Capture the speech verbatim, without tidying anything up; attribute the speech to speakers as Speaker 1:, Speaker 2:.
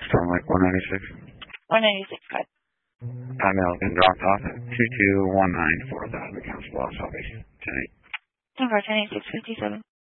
Speaker 1: Starlight one ninety-six.
Speaker 2: one ninety-six, cut.
Speaker 1: Time Elgin dropped off. two two one nine four thousand accounts lost. Salvation. ten eight.
Speaker 2: Number ten eight six fifty-seven.